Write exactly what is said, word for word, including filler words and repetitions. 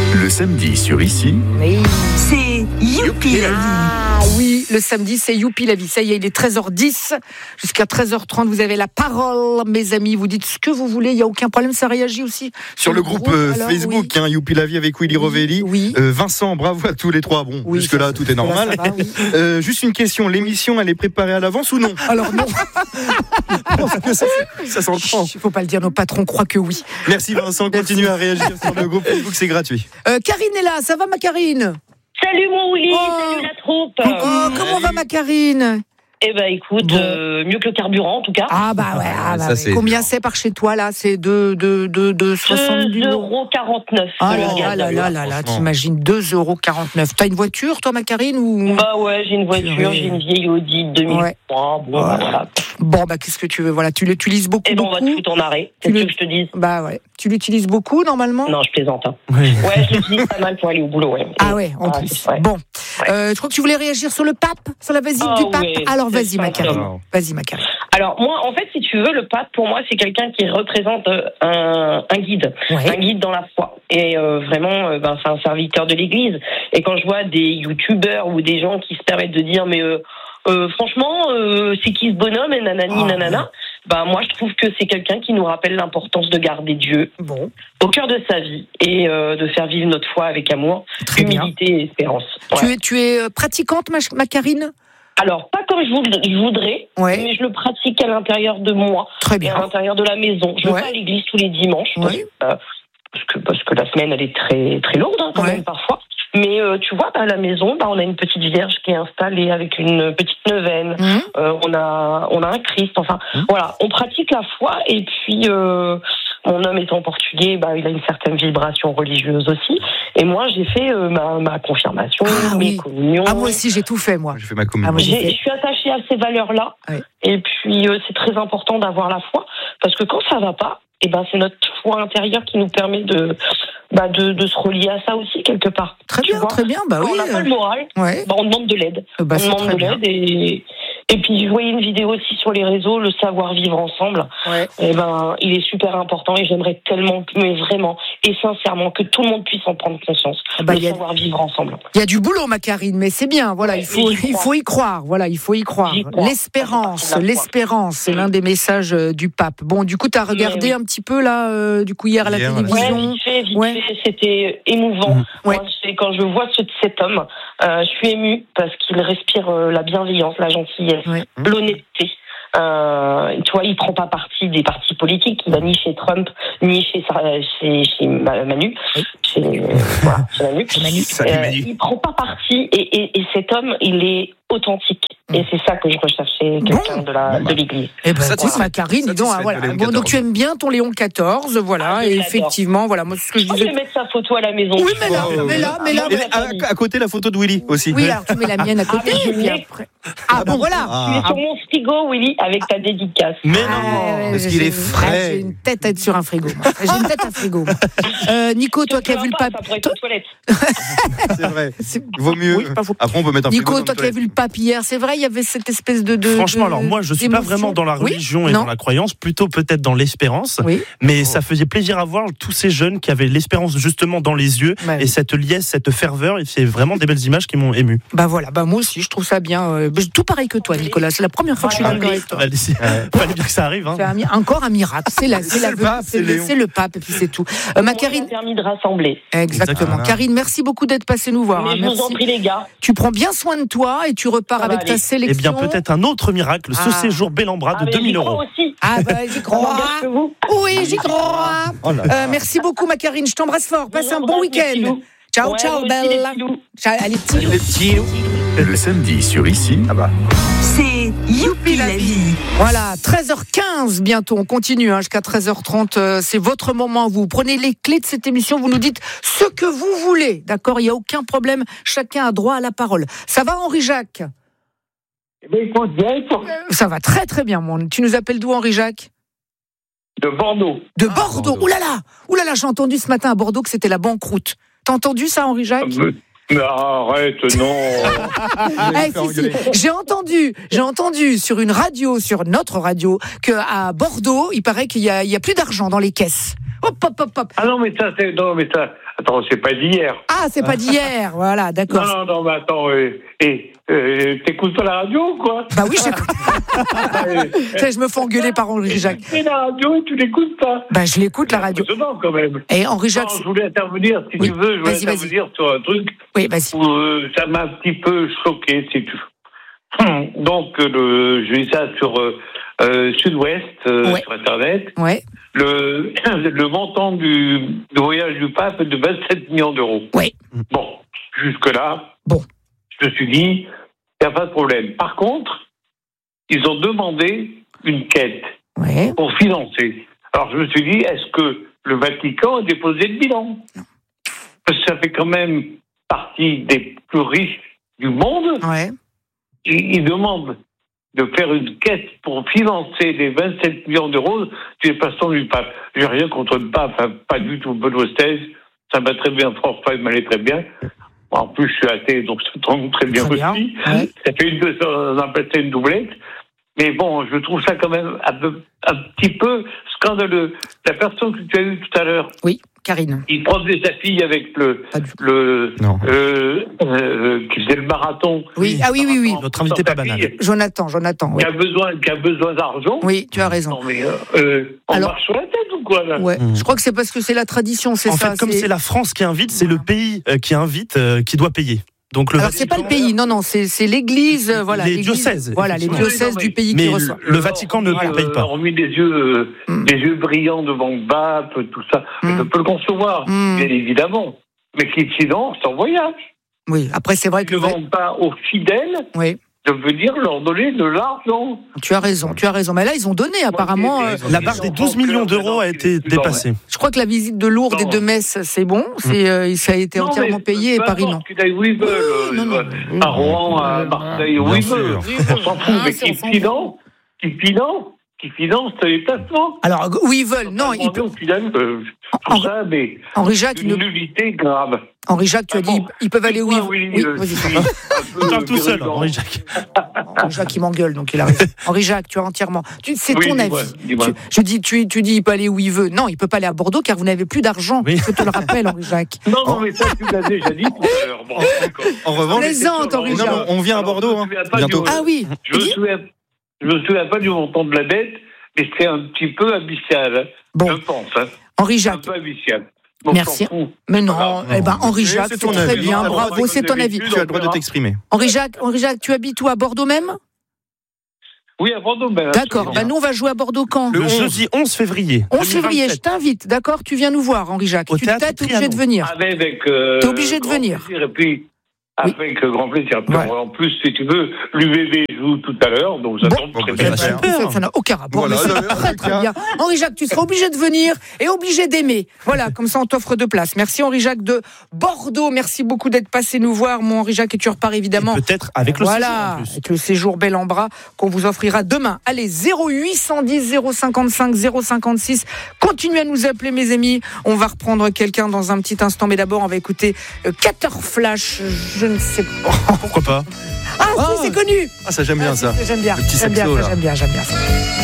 Le samedi sur Ici, Oui. C'est Youpi la vie. Ah oui, le samedi, c'est Youpi la vie. Ça y est, il est treize heures dix. Jusqu'à treize heures trente, vous avez la parole, mes amis. Vous dites ce que vous voulez, il n'y a aucun problème. Ça réagit aussi sur le groupe euh, alors, Facebook, oui. hein, Youpi la vie avec Willy Oui, Rovelli. oui. Euh, Vincent, bravo à tous les trois. Bon, Oui, jusque-là, ça, tout est normal. ça va, oui. euh, juste une question, l'émission, elle est préparée à l'avance ou non? Alors non, Parce que ça, ça s'entend. il ne faut pas le dire, nos patrons croient que oui. Merci Vincent, continue à réagir sur le groupe Facebook, c'est gratuit. Euh, Karine est là, ça va ma Karine? Salut mon Willy, Oh. salut la troupe. Oh, comment va ma Karine? Eh ben écoute, Bon. euh, mieux que le carburant en tout cas. Ah bah ouais, ah, bah, Ça, ouais. c'est Combien dur. c'est par chez toi là? C'est de, de, de, de soixante-dix deux euros. euros quarante-neuf. Ah le là gaz. là là là là, franchement. t'imagines deux euros quarante-neuf. T'as une voiture toi ma Karine ou... Bah ouais, j'ai une voiture, Purée. j'ai une vieille Audi de deux mille trois. Ouais. Bon, bah, voilà. Bon bah qu'est-ce que tu veux, voilà, tu l'utilises beaucoup Et ben on va te beaucoup. foutre en arrêt. Tu C'est le- ce que je te dis. Bah ouais, tu l'utilises beaucoup normalement? Non, je plaisante. Hein. Oui. Ouais, je l'utilise pas mal pour aller au boulot. Ouais. Ah ouais, en Ah, plus. c'est vrai. Bon, Ouais. Euh, je crois que tu voulais réagir sur le pape, sur la visite Ah du pape. ouais, Alors c'est vas-y ma ça, Karine, ça. vas-y ma Karine. Alors moi, en fait, si tu veux, le pape pour moi, c'est quelqu'un qui représente euh, un, un guide, Ouais. un guide dans la foi. Et euh, vraiment, euh, ben, c'est un serviteur de l'Église. Et quand je vois des youtubeurs ou des gens qui se permettent de dire, mais euh, euh, franchement, euh, c'est qui ce bonhomme et nanani Ah, nanana, ben moi, je trouve que c'est quelqu'un qui nous rappelle l'importance de garder Dieu Bon, au cœur de sa vie et euh, de faire vivre notre foi avec amour, très bien. humilité et espérance. Tu Ouais. es, tu es euh, pratiquante ma, ma Karine? Alors, pas comme je voud- je voudrais, Ouais. mais je le pratique à l'intérieur de moi. Très Et à bien. l'intérieur de la maison. Je vais Ouais. pas à l'église tous les dimanches parce, Ouais. euh, parce que parce que la semaine elle est très très lourde hein, quand Ouais. même parfois. Mais euh, tu vois, bah, à la maison, bah, on a une petite vierge qui est installée avec une petite neuvaine. Mmh. Euh, on a on a un Christ. Enfin, voilà, on pratique la foi et puis. Euh, Mon homme étant portugais, bah, il a une certaine vibration religieuse aussi. Et moi, j'ai fait euh, ma, ma confirmation, Ah mes oui. communions. Ah moi aussi j'ai tout fait moi. J'ai fait ma communion. Ah, moi, j'ai- J'ai- Je suis attachée à ces valeurs-là. Ouais. Et puis, euh, c'est très important d'avoir la foi. Parce que quand ça va pas, eh ben, c'est notre foi intérieure qui nous permet de, bah, de, de se relier à ça aussi, quelque part. Très Tu bien, vois, très bien, bah Quand oui. on n'a pas euh, le moral, Ouais. bah, on demande de l'aide. Bah, on c'est demande très de bien. l'aide. Et, et puis, je voyais une vidéo aussi sur les réseaux, le savoir vivre ensemble. Ouais. Eh ben, il est super important et j'aimerais tellement, mais vraiment et sincèrement, que tout le monde puisse en prendre conscience. Ah bah, le il y a- savoir vivre ensemble. Il y a du boulot, ma Karine, mais c'est bien. Voilà, il faut, Oui, j'y il crois. faut y croire. Voilà, il faut y croire. J'y crois. L'espérance, Ça fait partie de la foi. l'espérance, c'est l'un des messages euh, du pape. Bon, du coup, tu as regardé oui. un petit peu là, euh, du coup hier à la Hier, là. Ouais, télévision. vite fait, vite Ouais. fait, c'était émouvant. Mmh. Ouais. Moi, c'est quand je vois ce, cet homme, euh, je suis émue parce qu'il respire euh, la bienveillance, la gentillesse, Ouais. l'honnêteté. Euh, tu vois, il prend pas parti des partis politiques. Il va ni chez Trump, ni chez, Sarah- chez, chez Ma- Manu. Oui. Chez, euh, voilà, chez Manu. Manu. Salut, Euh, Manu. il prend pas parti et, et, et cet homme, il est authentique. Et c'est ça que je recherchais, quelqu'un Bon. de la Bon, bah. de l'Église. Eh ben, Satisfait- écoute, ma Karine, dis donc, satisfaite ah, voilà. de Léon Bon, donc quatorze. tu aimes bien ton Léon quatorze, voilà, Ah, je et l'adore. effectivement, voilà, moi, c'est ce que je Je vais disais. mettre sa photo à la maison. Oui, mais là, Oh, mais là, mais là, Et mais- à, à côté, la photo de Willy aussi. Oui, alors tu mets la mienne à côté, mais je et puis l'ai. après. Ah, bon, voilà. Tu es sur mon frigo, Willy, avec ta dédicace. Mais Ah, non, ouais, parce ouais, qu'il j'ai- est frais. ah, J'ai une tête à être sur un frigo. moi. J'ai une tête à frigo. moi. Euh, Nico, toi qui as vu le pape. pape. Ça pourrait être toi- aux toilettes. C'est vrai. c'est- Il vaut mieux. Oui, pas faux. Après, on peut mettre un frigo Nico, dans toi le qui as vu le pape hier, c'est vrai, il y avait cette espèce de. de Franchement, de- alors moi, je suis pas d'émotion. vraiment dans la Oui religion et Non. dans la croyance, plutôt peut-être dans l'espérance. Oui. Mais ça faisait plaisir à voir tous ces jeunes qui avaient l'espérance justement dans les yeux Ouais. et cette liesse, cette ferveur. Et c'est vraiment des belles images qui m'ont ému. Bah voilà, bah moi aussi, je trouve ça bien. euh, tout pareil que toi, Nicolas. C'est la première fois que je suis Ah, d'accord oui. avec toi. Fallait fallait bien que ça arrive. Hein. C'est un mi- encore un miracle. C'est la, c'est la, C'est le pape, c'est c'est le, Léon. c'est le pape, et puis c'est tout. Euh, ma Moi, il Karine. m'a permis de rassembler. Exactement. Exactement. Karine, merci beaucoup d'être passée nous voir. Mais hein. je vous en Merci. prie, les gars. Tu prends bien soin de toi et tu repars Ça va avec ta aller. sélection. Eh bien, peut-être un autre miracle, ce Ah. séjour Bellambra de Ah, mais deux mille j'y crois euros. aussi. Ah bah j'y Ça crois. m'engage que vous. Oui, j'y crois. Oh là Euh, merci beaucoup, ma Karine. Je t'embrasse fort. Passe un bon Embrasse, mes week-end. petits Ciao, Ouais, ciao, vous aussi, les belle. petits loups. Ciao, allez, petits loups. Les petits loups. le samedi sur Ici, Ah bah. C'est Youpi la vie. Voilà, treize heures quinze bientôt. On continue hein, jusqu'à treize heures trente. Euh, c'est votre moment. Vous prenez les clés de cette émission. Vous nous dites ce que vous voulez. D'accord, il n'y a aucun problème. Chacun a droit à la parole. Ça va, Henri-Jacques? Euh, Ça va très très bien, mon. Tu nous appelles d'où, Henri-Jacques? De Bordeaux. De Ah, Bordeaux. Bordeaux. Ouh là là, ouh là là, j'ai entendu ce matin à Bordeaux que c'était la banqueroute. T'as entendu ça, Henri-Jacques? Mais, mais arrête, non. Ah, si, si. J'ai entendu, j'ai entendu sur une radio, sur notre radio, qu'à Bordeaux, il paraît qu'il y a, il y a plus d'argent dans les caisses. Hop, hop, hop, hop. Ah non, mais ça, c'est. Non, mais ça. Attends, c'est pas d'hier. Ah, c'est pas d'hier, voilà, d'accord. Non, non, non, mais attends, euh, et, euh, t'écoutes pas la radio ou quoi? Bah oui, j'écoute. Je me fais engueuler par Henri Jacques. Tu fais la radio et tu l'écoutes pas. Bah je l'écoute, la radio. C'est impressionnant quand même. Et Henri Jacques. Non, je voulais intervenir, si Oui. tu veux, je voulais Vas-y, vas-y. intervenir sur un truc Oui, vas-y. où euh, ça m'a un petit peu choqué, si tu veux. Donc, euh, le, je lis ça sur euh, euh, Sud-Ouest, euh, Ouais. sur Internet. Ouais, Le, le montant du, du voyage du pape est de vingt-sept millions d'euros. ouais. Bon, jusque-là, Bon. je me suis dit, il n'y a pas de problème. Par contre, ils ont demandé une quête Ouais. pour financer. Alors je me suis dit, est-ce que le Vatican a déposé le bilan? Parce que ça fait quand même partie des plus riches du monde. Ouais. Ils, ils demandent de faire une quête pour financer les vingt-sept millions d'euros du passant du pape. J'ai rien contre le pape, hein, pas du tout. Benoît seize, ça m'a très bien, François, il m'allait très bien. En plus, je suis athée, donc ça tombe très bien Très bien. aussi. Ouais. Ça fait une, on appelle ça une doublette. Mais bon, je trouve ça quand même un, peu, un petit peu scandaleux. La personne que tu as eue tout à l'heure, Oui, Karine. il promenait sa fille avec le, Pas du tout. le Non. euh, euh, qui faisait le marathon. Oui, ah oui, oui, oui. Notre invité Sa pas banal. fille Jonathan, Jonathan. Qui Ouais. a besoin, qui a besoin d'argent. Oui, tu as raison. Non mais euh, euh, on Alors- marche sur la tête ou quoi là? Ouais. Mmh. Je crois que c'est parce que c'est la tradition, c'est En ça. fait, comme c'est la France qui invite, c'est le pays euh, qui invite, euh, qui doit payer. Donc le Alors c'est pas le Vatican- pays, non, non, c'est c'est l'Église, euh, voilà. Les l'Église- diocèses, Voilà, les effectivement. diocèses Oui, non, du mais- pays mais qui le- reçoit. le Vatican ne Voilà, paye pas. On mis des yeux, euh, Mm. des yeux brillants devant le pape, tout ça. Mm. Je peux le concevoir, Mm. bien évidemment. Mais qui sinon, c'est en voyage. Oui, après c'est vrai Ils que ne le... demandent pas aux fidèles Oui, de venir leur donner de l'argent. tu as raison, tu as raison. Mais là ils ont donné apparemment. Moi, euh, j'ai- La barre des douze millions d'euros a été dépassée. Je crois que la visite de Lourdes et de Metz, c'est bon, c'est euh, ça a été Non, entièrement mais payé et peu Paris non. importe qu'ils aillent où ils veulent. Oui, non, non, euh, oui. à Rouen, à Marseille, où Bien ils sûr. veulent. Oui, On s'en fout, ah, mais c'est- qui on s'en finance, qui finance, qui finance les placements. Alors où ils veulent, non, ils Ils peuvent. peuvent. En- Tout ça, mais Henri Jacques, une une... nullité grave. Henri Jacques, tu as Ah dit, bon. ils peuvent aller où ils Moi, veulent. oui, Oui, euh, vas-y. je suis un peu Il parle tout seul, virulent. Henri Jacques. Henri Jacques, il m'engueule, donc il a raison. Henri Jacques, tu as entièrement. Tu, c'est Oui, ton dis-moi, avis. dis-moi. Tu, je dis, tu, tu dis, il peut aller où il veut. Non, il peut pas aller à Bordeaux car vous n'avez plus d'argent. Oui. Je te le rappelle, Henri Jacques. Non, non, mais ça, tu l'as déjà dit tout à l'heure. Bon, d'accord. En revanche, Plaisante, Henri non, Jacques. non, on vient à Bordeaux, hein, Je me souviens pas bientôt. du- Ah oui. Je me souviens, je me souviens pas du montant de la dette, mais c'est un petit peu abyssal. hein. Bon, Je pense. Hein. Henri Un Jacques. peu abyssal. Bon, Merci. on s'en fout. Mais non, Voilà. eh ben Henri Mais Jacques, c'est c'est ton très avis. bien, Alors, bravo, comme c'est ton avis. d'habitude, Tu as le droit de t'exprimer. Henri Jacques, Henri Jacques, tu habites où, à Bordeaux même? Oui, à Bordeaux. Ben, D'accord. absolument. Bah nous on va jouer à Bordeaux quand? Le jeudi onze février. onze février, je deux mille vingt-sept. t'invite, d'accord? Tu viens nous voir, Henri Jacques. Au Tu théâtre t'es obligé Trianon. de venir. Avec, avec, euh, T'es obligé de grand venir. plaisir. Et puis, Oui. avec euh, grand plaisir. Puis, Ouais. En plus, si tu veux, l'U V B joue tout à l'heure, donc ça Bon. tombe Bon, très bah, bien. ça va. Eh ben, ça- ça n'a aucun rapport, Voilà, mais ça ça va va, très en tout très cas. bien. Henri Jacques, tu seras obligé de venir et obligé d'aimer. Voilà, comme ça on t'offre deux places. Merci Henri Jacques de Bordeaux. Merci beaucoup d'être passé nous voir, mon Henri Jacques, et tu repars évidemment. Et peut-être avec le Voilà, séjour en plus. avec le séjour bel en bras qu'on vous offrira demain. Allez, zéro huit cent dix zéro cinquante-cinq zéro cinquante-six. Continuez à nous appeler, mes amis. On va reprendre quelqu'un dans un petit instant, mais d'abord on va écouter euh, Cater Flash. Je ne sais pas. Pourquoi pas? Ah, Ah. si, c'est connu. Ah, ça j'aime bien Ah, ça. si, J'aime bien. Le petit J'aime bien saxo, ça, là. j'aime bien, j'aime bien ça.